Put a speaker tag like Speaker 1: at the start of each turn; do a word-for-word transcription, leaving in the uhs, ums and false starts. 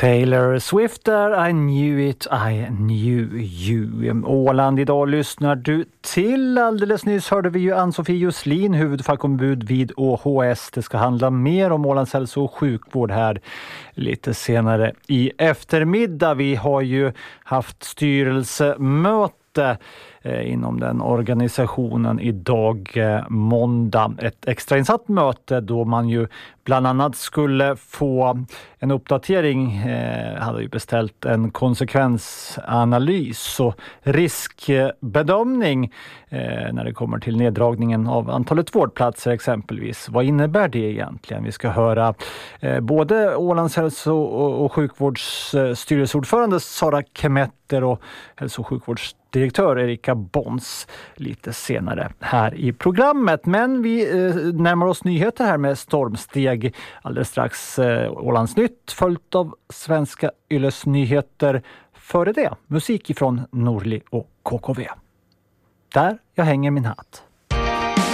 Speaker 1: Taylor Swift där, I knew it, I knew you. Åland, idag lyssnar du till. Alldeles nyss hörde vi ju Ann-Sofie Juslin, huvudfackombud vid Å H S. Det ska handla mer om Ålands hälso- och sjukvård här lite senare i eftermiddag. Vi har ju haft styrelsemöte inom den organisationen idag måndag. Ett extrainsatt möte då man ju bland annat skulle få en uppdatering, eh, hade ju beställt en konsekvensanalys och riskbedömning eh, när det kommer till neddragningen av antalet vårdplatser exempelvis. Vad innebär det egentligen? Vi ska höra eh, både Ålands hälso- och sjukvårdsstyrelseordförande Sara Kemetter och hälso- och sjukvårdsdirektör Erika Bons lite senare här i programmet. Men vi eh, närmar oss nyheter här med stormsteg. Alldeles strax eh, Ålands nytt följt av svenska Ylles-nyheter. Före det musik ifrån Norli och K K V. Där jag hänger min hatt.